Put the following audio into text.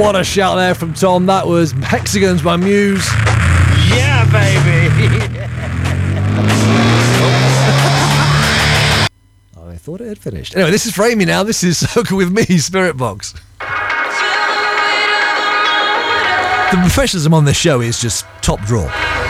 What a shout there from Tom. That was Hexagons by Muse. Yeah, baby. Oh, I thought it had finished. Anyway, this is for Amy now. This is Soca with me, Spirit Box. The professionalism on this show is just top draw.